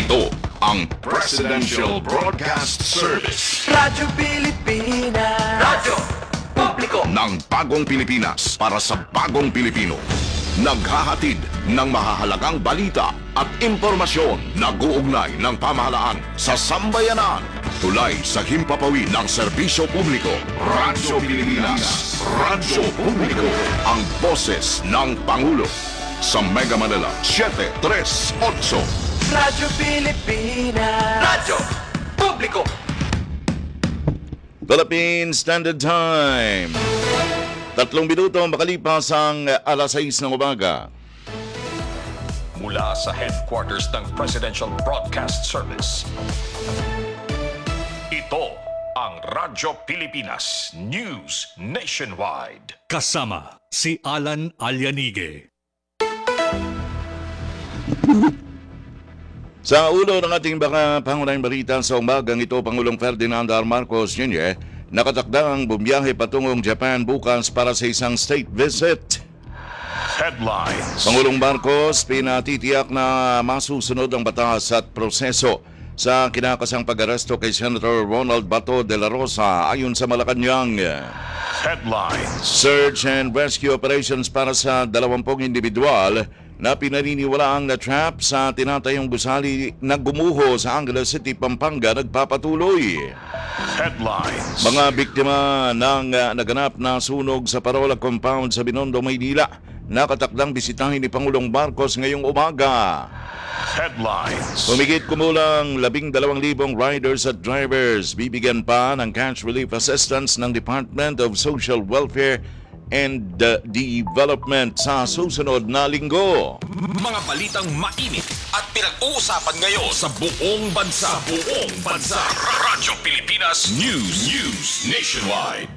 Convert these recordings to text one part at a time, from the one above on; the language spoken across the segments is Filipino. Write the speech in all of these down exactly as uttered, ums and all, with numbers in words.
Ito ang Presidential Broadcast Service Radyo Pilipinas. Radyo Publiko ng Bagong Pilipinas para sa Bagong Pilipino. Naghahatid ng mahahalagang balita at impormasyon na guugnay ng pamahalaan sa sambayanan. Tulay sa himpapawid ng serbisyo publiko. Radyo Pilipinas. Radyo Publiko. Ang boses ng Pangulo. Sa Mega Manila, seven three eight. Radyo Pilipinas. Radyo Publiko. Philippine Standard Time. Tatlong minuto makalipas ang alas sais ng umaga. Mula sa headquarters ng Presidential Broadcast Service. Ito ang Radyo Pilipinas News Nationwide. Kasama si Alan Alianige. Sa ulo ng ating baka pangunahing balita sa umagang ito, Pangulong Ferdinand R. Marcos Junior nakatakda ang bumiyahe patungong Japan bukas para sa isang state visit. Headlines. Pangulong Marcos pinatitiyak na masusunod ang batas at proseso sa kinakasang pag-aresto kay Senator Ronald Bato de la Rosa ayon sa Malacanang. Headlines. Search and rescue operations para sa dalawampung individual na pinaniniwalaang na-trap sa tinatayong gusali na gumuho sa Angeles City, Pampanga nagpapatuloy. Headlines. Mga biktima ng uh, naganap na sunog sa Parola Compound sa Binondo, Maynila nakatakdang bisitahin ni Pangulong Marcos ngayong umaga. Headlines. Humigit kumulang labing dalawang libong riders at drivers bibigyan pa ng cash relief assistance ng Department of Social Welfare and uh, Development sa susunod na linggo. Mga balitang mainit at pinag-uusapan ngayon sa buong bansa. Sa buong bansa. Radyo Pilipinas News. News Nationwide.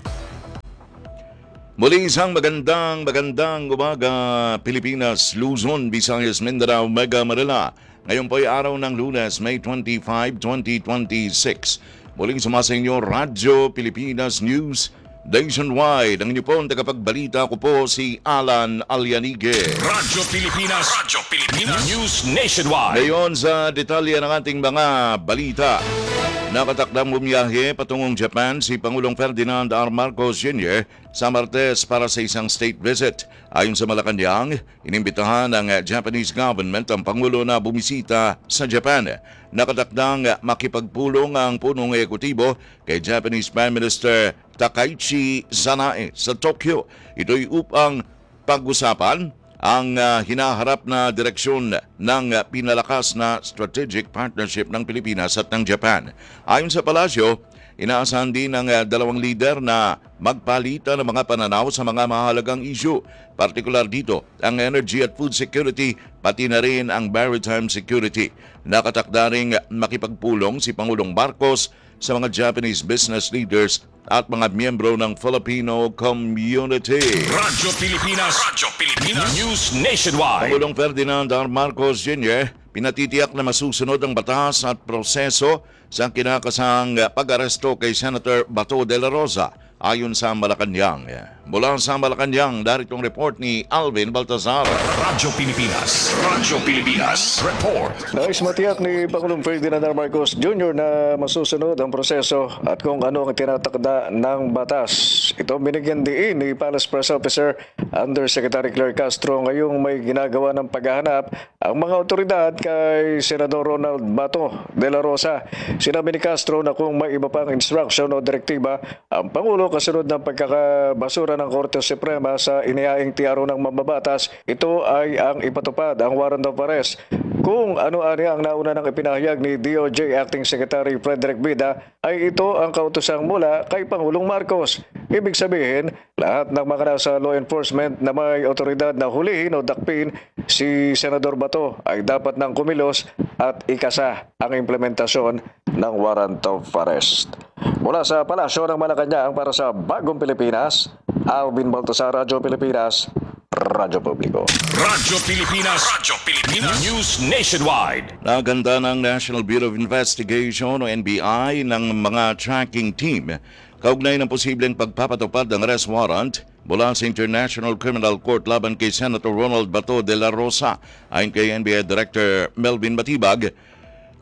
Muli isang magandang magandang umaga, Pilipinas, Luzon, Visayas, Mindanao, Mega Manila. Ngayon po ay araw ng Lunes, May twenty-fifth, twenty twenty-six. Muling sumasa inyo, Radyo Pilipinas News Nationwide. Ang inyo po ang tagapagbalita ko po si Alan Alianige. Radyo Pilipinas. Radyo Pilipinas News Nationwide. Ngayon sa detalye ng ating mga balita. Nakatakdang bumiyahe patungong Japan si Pangulong Ferdinand R. Marcos Junior sa Martes para sa isang state visit. Ayon sa Malacanang, inimbitahan ng Japanese government ang Pangulo na bumisita sa Japan. Nakatakdang makipagpulong ang punong ekutibo kay Japanese Prime Minister Takaichi Sanae sa Tokyo. Ito'y upang pag-usapan ang uh, hinaharap na direksyon ng uh, pinalakas na strategic partnership ng Pilipinas at ng Japan. Ayon sa palasyo, inaasahan din ng uh, dalawang lider na magpalitan ng mga pananaw sa mga mahalagang issue. Partikular dito, ang energy at food security, pati na rin ang maritime security. Nakatakda ring makipagpulong si Pangulong Marcos sa mga Japanese business leaders at mga miyembro ng Filipino community. Radyo Pilipinas. Radyo Pilipinas News Nationwide. Pangulong Ferdinand R. Marcos Junior pinatitiyak na masusunod ang batas at proseso sa kinakasang pag-aresto kay Senator Bato de la Rosa ayon sa Malacanang. Mula sa Malacanang, daritong report ni Alvin Baltazar. Radyo Pilipinas. Radyo Pilipinas. Report. Nais matiyak ni Pangulong Ferdinand R. Marcos Junior na masusunod ang proseso at kung ano ang tinatakda ng batas. Ito binigyan diin ni Palace Press Officer Undersecretary Claire Castro ngayong may ginagawa ng paghahanap ang mga otoridad kay Senador Ronald Bato de la Rosa. Sinabi ni Castro na kung may iba pang instruction o direktiba ang Pangulo kasunod ng pagkakabasura ng Korte Suprema sa inihaing tiaro ng mambabatas, ito ay ang ipatupad ang warrant of arrest. Kung ano-ano ang nauna ng ipinahayag ni D O J Acting Secretary Frederick Bida ay ito ang kautosang mula kay Pangulong Marcos. Ibig sabihin, lahat ng mga nasa law enforcement na may otoridad na hulihin o dakpin si Senador Bato ay dapat nang kumilos at ikasa ang implementasyon ng warrant of arrest. Mula sa Palasyo ng Malacanang para sa Bagong Pilipinas, Alvin Baltasar, Radyo Pilipinas, Radyo Publiko. Radyo Pilipinas. Radyo Pilipinas News Nationwide. Naganda ng National Bureau of Investigation o N B I ng mga tracking team kaugnay ng posibleng pagpapatupad ng arrest warrant mula sa International Criminal Court laban kay Senator Ronald Bato de la Rosa. Ayon kay N B I Director Melvin Matibag,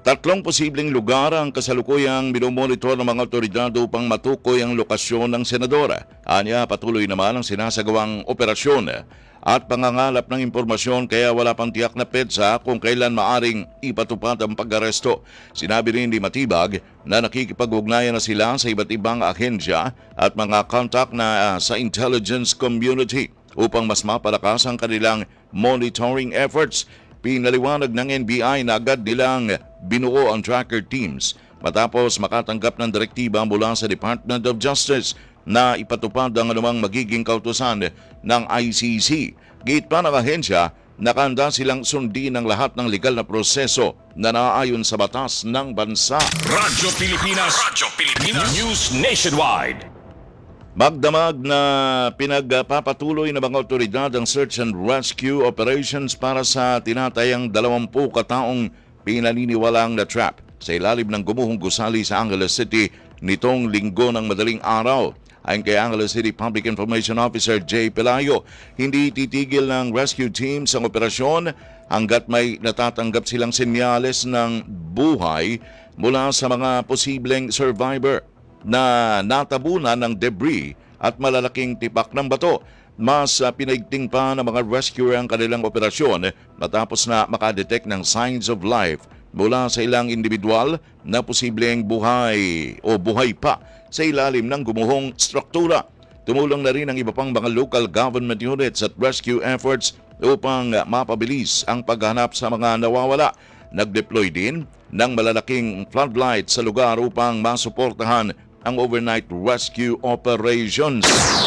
Tatlong posibleng lugar ang kasalukuyang minomonitor ng mga otoridad upang matukoy ang lokasyon ng senadora. Anya, patuloy naman ang sinasagawang operasyon at pangangalap ng impormasyon kaya wala pang tiyak na petsa kung kailan maaring ipatupad ang pag-aresto. Sinabi rin ni Matibag na nakikipag-ugnayan na sila sa iba't ibang ahensya at mga contact na uh, sa intelligence community upang mas mapalakas ang kanilang monitoring efforts. Pinaliwanag ng N B I na agad nilang binuo ang tracker teams matapos makatanggap ng direktiba mula sa Department of Justice na ipatupad ang anumang magiging kautusan ng I C C. Gate pa ng ahensya, nakahanda silang sundin ang lahat ng legal na proseso na naaayon sa batas ng bansa. Radyo Pilipinas. Radyo Pilipinas. News Nationwide. Magdamag na pinagpapatuloy ng mga otoridad ang search and rescue operations para sa tinatayang dalawampu kataong pinaniniwalang na trap sa ilalim ng gumuhong gusali sa Angeles City nitong linggo ng madaling araw. Ayon kay Angeles City Public Information Officer Jay Pelayo, hindi titigil ng rescue teams ang operasyon hanggat may natatanggap silang senyales ng buhay mula sa mga posibleng survivor na natabunan ng debris at malalaking tipak ng bato. Mas uh, pinaigting pa ng mga rescuer ang kanilang operasyon matapos na makadetect ng signs of life mula sa ilang individual na posibleng buhay o buhay pa sa ilalim ng gumuhong struktura. Tumulong na rin ang iba pang mga local government units at rescue efforts upang uh, mapabilis ang paghanap sa mga nawawala. Nag-deploy din ng malalaking floodlights sa lugar upang masuportahan ang overnight rescue operations.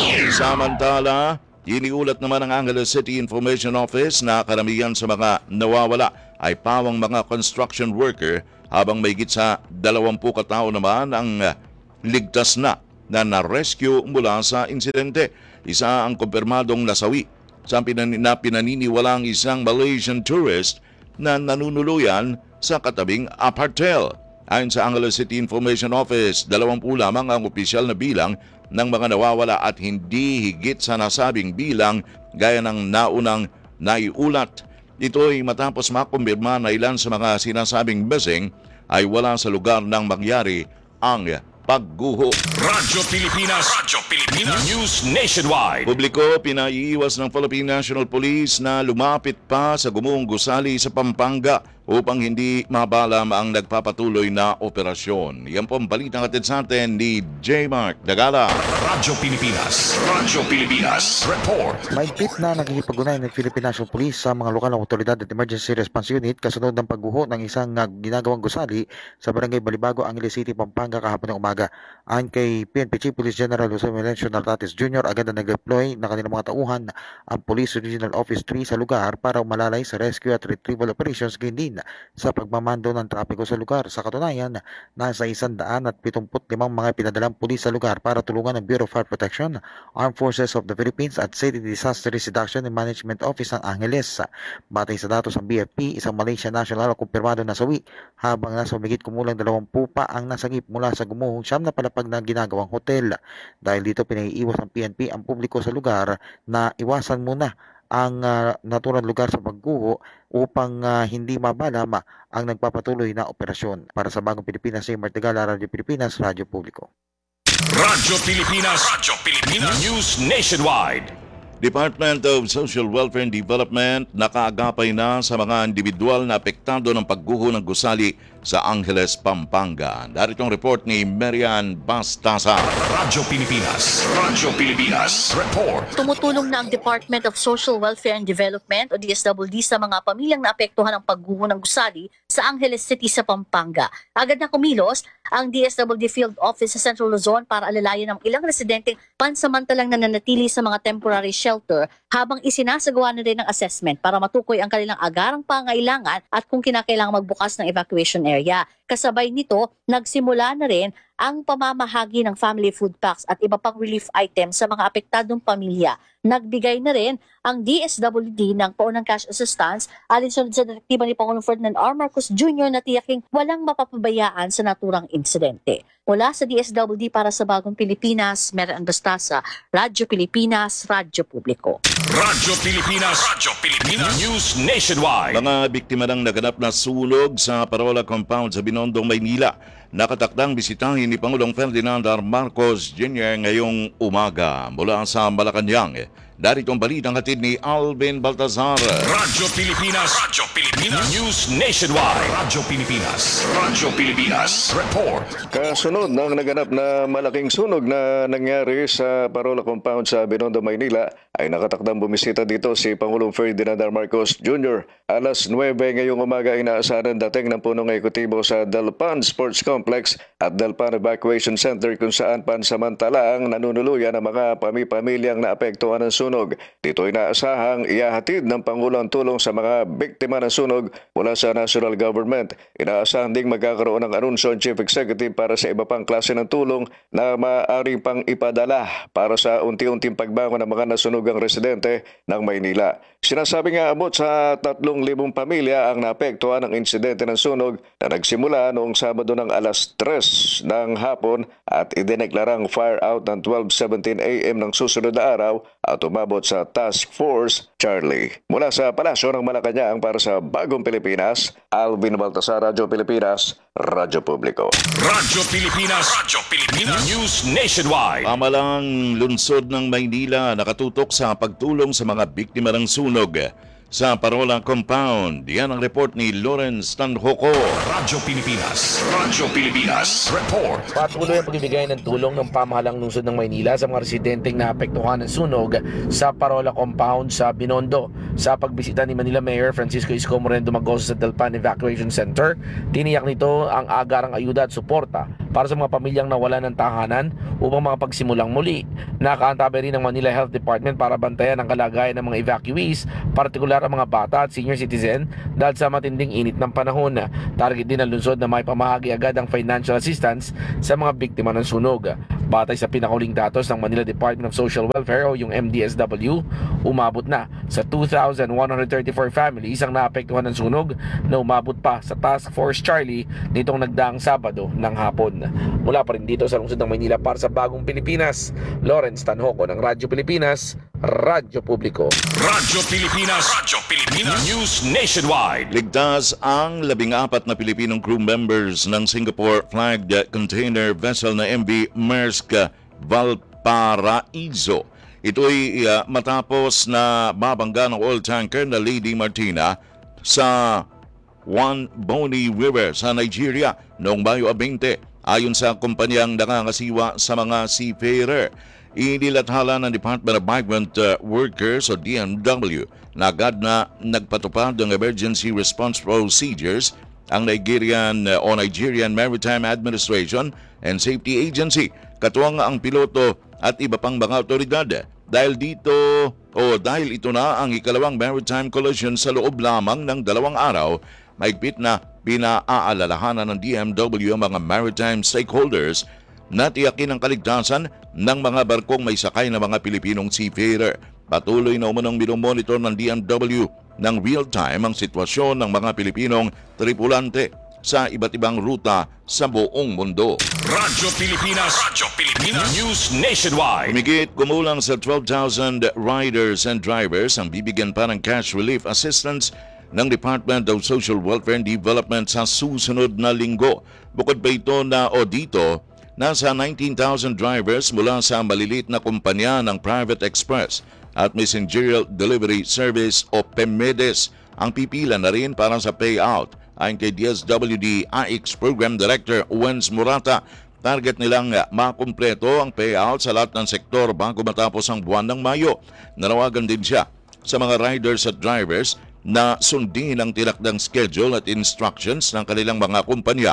Samantala, iniulat naman ng Angeles City Information Office na karamihan sa mga nawawala ay pawang mga construction worker habang mahigit sa dalawampu katao naman ang uh, ligtas na na na-rescue mula sa insidente. Isa ang kumpirmadong nasawi sa pinan- na pinaniniwalang isang Malaysian tourist na nanunuluyan sa katabing apartel. Ayon sa Angeles City Information Office, dalawampu lamang ang opisyal na bilang ng mga nawawala at hindi higit sa nasabing bilang gaya ng naunang naiulat. Ito ay matapos makumbirma na ilan sa mga sinasabing missing ay wala sa lugar nang mangyari ang pagguho. Radyo Pilipinas. Radyo Pilipinas. News Nationwide. Publiko, pinaiiwas ng Philippine National Police na lumapit pa sa gumuhong gusali sa Pampanga upang hindi mabalam ang nagpapatuloy na operasyon. Yan po ang balitang hatid sa atin ni J. Mark Dagala. Radyo Pilipinas. Radyo Pilipinas. Report. Mahigpit na nakikipag-ugnayan ng Philippine National Police sa mga lokal na otoridad at Emergency Response Unit kasunod ng pagguho ng isang uh, ginagawang gusali sa Barangay Balibago, Angeles City, Pampanga kahapon ng umaga. Ayon kay P N P Chief Police General Jose Melencio Nartates Junior, agad na nag-deploy ng kanilang mga tauhan ang Police Regional Office three sa lugar para umalalay sa rescue at retrieval operations gayon din sa pagmamando ng trapiko sa lugar. Sa katunayan, nasa isang daan at pitungput limang mga pinadalang pulis sa lugar para tulungan ng Bureau of Fire Protection, Armed Forces of the Philippines at City Disaster Risk Reduction and Management Office ng Angeles. Batay sa datos ng B F P, isang Malaysian national ang kumpirmado na sawi habang nasa umigit kumulang dalawampu pa ang nasagip mula sa gumuhong siyam na palapag na ginagawang hotel. Dahil dito pinaiiwas ng P N P ang publiko sa lugar na iwasan muna ang uh, naturang lugar sa pagguho upang uh, hindi mabalam ang nagpapatuloy na operasyon. Para sa Bagong Pilipinas, si Martigala, Radyo Pilipinas, Radyo Publiko. Radyo Pilipinas. Radyo Pilipinas. News Nationwide. Department of Social Welfare and Development nakaagapay na sa mga individual na apektado ng pagguho ng gusali sa Angeles, Pampanga. Darito ang report ni Marian Bastasa. Radyo Pilipinas. Radyo Pilipinas. Report. Tumutulong na ang Department of Social Welfare and Development o D S W D sa mga pamilyang naapektuhan ng pagguho ng gusali sa Angeles City sa Pampanga. Agad na kumilos ang D S W D Field Office sa Central Luzon para alalayan ng ilang residenteng pansamantalang nananatili sa mga temporary shelter habang isinasagawa na rin ng assessment para matukoy ang kanilang agarang pangailangan at kung kinakailangan magbukas ng evacuation area. Kasabay nito, nagsimula na rin ang pamamahagi ng family food packs at iba pang relief items sa mga apektadong pamilya. Nagbigay na rin ang D S W D ng paunang cash assistance alinsunod sa direktiba ni Pangulong Ferdinand R. Marcos Junior na tiyaking walang mapapabayaan sa naturang insidente. Mula sa D S W D para sa Bagong Pilipinas, Mera Anbastasa, Radyo Pilipinas, Radyo Publiko. Radyo Pilipinas, Radyo Pilipinas News Nationwide. Mga biktima ng naganap na sunog sa Parola Compound sa Binondong, Maynila, nakatakdang bisitahin ni Pangulong Ferdinand R. Marcos Junior ngayong umaga mula sa Malacanang. Darito ang balitang hatid ni Alvin Baltazar. Radyo Pilipinas, Radyo Pilipinas News Nationwide. Radyo Pilipinas, Radyo Pilipinas Report. Kasunod ng naganap na malaking sunog na nangyari sa Parola Compound sa Binondo, Maynila, ay nakatakdang bumisita dito si Pangulong Ferdinand R. Marcos Junior Alas nuwebe ngayong umaga inaasahan ang dating ng punong ekutibo sa Dalpan Sports Complex at Dalpan Evacuation Center kung saan pansamantala ang nanunuluyan ng mga pamipamilyang naapektuhan ng sunog. Dito inaasahang ihahatid ng Pangulo ang tulong sa mga biktima ng sunog mula sa national government. Inaasahan ding magkakaroon ng anunsyo ang Chief Executive para sa iba pang klase ng tulong na maaaring pang ipadala para sa unti-unting pagbangon ng mga nasunugang residente ng Maynila. Sinasabi nga abot sa tatlong libong pamilya ang naapektuhan ng insidente ng sunog na nagsimula noong Sabado ng alas tres ng hapon at idineklarang fire out ng twelve seventeen a m ng susunod na araw at umabot sa Task Force Charlie. Mula sa Palasyo ng Malacanang para sa Bagong Pilipinas, Alvin Baltasar, Radyo Pilipinas, Radyo Publiko. Radyo Pilipinas, Radyo Pilipinas News Nationwide. Pamalang lungsod ng Maynila nakatutok sa pagtulong sa mga biktima ng sunog sa Parola Compound. Yan ang report ni Lawrence Tanhoco. Radyo Pilipinas, Radyo Pilipinas Report. Patuloy ang pagbibigay ng tulong ng pamahalang lungsod ng Maynila sa mga residenteng naapektuhan ng sunog sa Parola Compound sa Binondo. Sa pagbisita ni Manila Mayor Francisco Isko Moreno Dumagoso sa Dalpan Evacuation Center, tiniyak nito ang agarang ayuda at suporta para sa mga pamilyang nawala ng tahanan upang makapagsimulang muli. Nakaantabi rin ng Manila Health Department para bantayan ang kalagayan ng mga evacuees, partikular ang mga bata at senior citizen dahil sa matinding init ng panahon. Target din ng lungsod na may pamahagi agad ang financial assistance sa mga biktima ng sunog. Batay sa pinakahuling datos ng Manila Department of Social Welfare o yung M D S W, umabot na sa two thousand one hundred thirty-four families ang naapektuhan ng sunog na umabot pa sa Task Force Charlie nitong nagdaang Sabado ng hapon. Mula pa rin dito sa lungsod ng Maynila para sa Bagong Pilipinas, Lawrence Tanhoco ng Radyo Pilipinas, Radyo Publiko. Radyo Pilipinas, Radyo Pilipinas News Nationwide. Ligtas ang labing apat na Pilipinong crew members ng Singapore-flagged container vessel na M V Maersk Valparaiso. Ito'y uh, matapos na mabangga ng oil tanker na Lady Martina sa One Boni River sa Nigeria noong Mayo twenty. Ayon sa kumpanyang nangangasiwa sa mga seafarer, inilathala ng Department of Migrant uh, Workers o D M W na agad na nagpatupad ng emergency response procedures ang Nigerian uh, o Nigerian Maritime Administration and Safety Agency, katuwang ang piloto at iba pang mga otoridad. Dahil dito o dahil ito na ang ikalawang maritime collision sa loob lamang ng dalawang araw, mahigpit na pinaaalalahanan ng D M W ang mga maritime stakeholders na tiyakin ang kaligtasan ng mga barkong may sakay na mga Pilipinong seafarer. Patuloy na umunong minomonitor ng D M W ng real-time ang sitwasyon ng mga Pilipinong tripulante sa iba't ibang ruta sa buong mundo. Radyo Pilipinas, Radyo Pilipinas News Nationwide. Humigit kumulang sa twelve thousand riders and drivers ang bibigyan pa ng cash relief assistance ng Department of Social Welfare and Development sa susunod na linggo. Bukod pa ito na o dito, nasa nineteen thousand drivers mula sa maliliit na kumpanya ng Private Express at Messengerial Delivery Service o PEMEDES ang pipila na rin para sa payout. Ayon kay D S W D I X Program Director Wens Murata, target nilang makumpleto ang payout sa lahat ng sektor bago matapos ang buwan ng Mayo. Nanawagan din siya sa mga riders at drivers na sundin ang tinakdang schedule at instructions ng kanilang mga kumpanya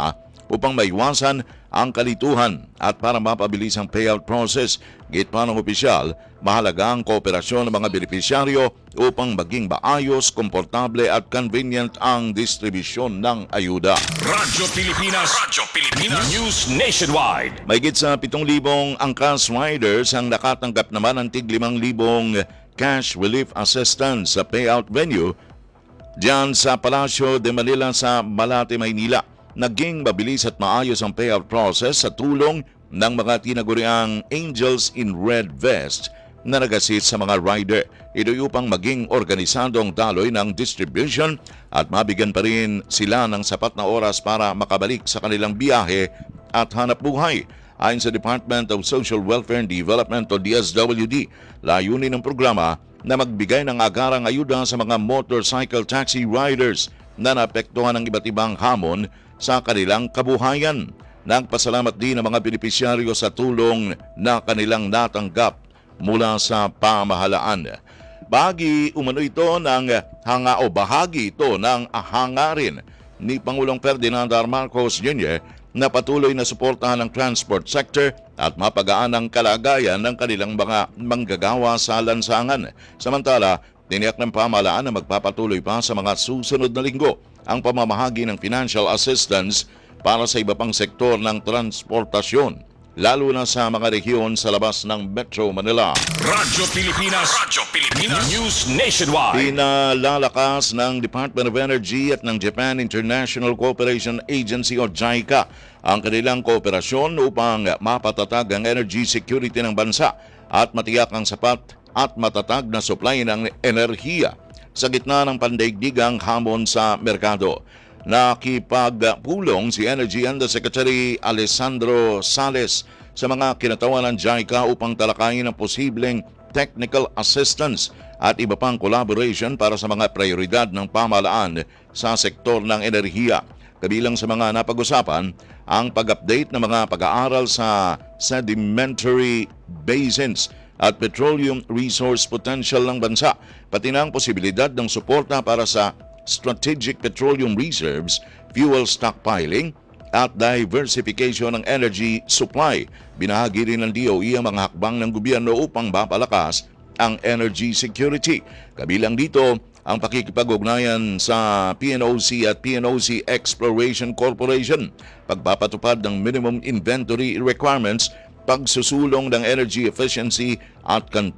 upang maiwasan ang kalituhan at para mapabilis ang payout process. Git pa ng opisyal, mahalaga ang kooperasyon ng mga benepisyaryo upang maging maayos, komportable at convenient ang distribusyon ng ayuda. Radyo Pilipinas, Radyo Pilipinas News Nationwide. Mahigit sa pitong libong angkas riders ang nakatanggap naman ng tig limang libong cash relief assistance sa payout venue diyan sa Palacio de Manila sa Malate, Maynila. Naging mabilis at maayos ang payout process sa tulong ng mga tinaguriang Angels in Red Vest na nag-assist sa mga rider. Ito'y upang maging organisado ang daloy ng distribution at mabigyan pa rin sila ng sapat na oras para makabalik sa kanilang biyahe at hanap buhay. Ayon sa Department of Social Welfare and Development o D S W D, layunin ng programa na magbigay ng agarang ayuda sa mga motorcycle taxi riders na naapektuhan ng iba't ibang hamon sa kanilang kabuhayan. Nagpasalamat din ang mga benepisyaryo sa tulong na kanilang natanggap mula sa pamahalaan. Bahagi umano ito ng hanga o bahagi ito ng hangarin ni Pangulong Ferdinand R. Marcos Junior na patuloy na suportahan ang transport sector at mapagaan ang kalagayan ng kanilang mga manggagawa sa lansangan. Samantala, tiniyak ng pamahalaan na magpapatuloy pa sa mga susunod na linggo ang pamamahagi ng financial assistance para sa iba pang sektor ng transportasyon, lalo na sa mga rehiyon sa labas ng Metro Manila. Radyo Pilipinas, Radyo Pilipinas News Nationwide. Pinalalakas ng Department of Energy at ng Japan International Cooperation Agency o JICA ang kanilang kooperasyon upang mapatatag ang energy security ng bansa at matiyak ang sapat at matatag na supply ng enerhiya sa gitna ng pandaigdigang hamon sa merkado. Nakipagpulong si Energy Undersecretary Alessandro Sales sa mga kinatawan ng JICA upang talakayin ang posibleng technical assistance at iba pang collaboration para sa mga prioridad ng pamahalaan sa sektor ng enerhiya. Kabilang sa mga napag-usapan ang pag-update ng mga pag-aaral sa sedimentary basins at petroleum resource potential ng bansa, pati na ang posibilidad ng suporta para sa strategic petroleum reserves, fuel stockpiling at diversification ng energy supply. Binahagi rin ng D O E ang mga hakbang ng gobyerno upang mapalakas ang energy security. Kabilang dito ang pakikipag-ugnayan sa P N O C at P N O C Exploration Corporation, pagpapatupad ng minimum inventory requirements, pagsusulong ng energy efficiency at